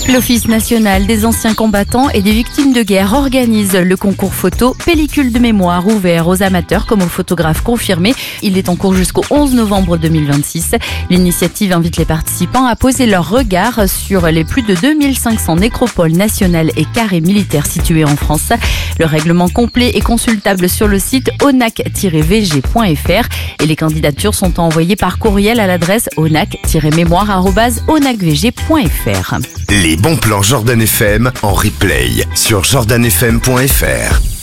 L'Office national des anciens combattants et des victimes de guerre organise le concours photo Pellicule de mémoire ouvert aux amateurs comme aux photographes confirmés. Il est en cours jusqu'au 11 novembre 2026. L'initiative invite les participants à poser leur regard sur les plus de 2500 nécropoles nationales et carrés militaires situés en France. Le règlement complet est consultable sur le site onac-vg.fr et les candidatures sont envoyées par courriel à l'adresse onac-mémoire@onacvg.fr. Les bons plans Jordan FM en replay sur jordanfm.fr.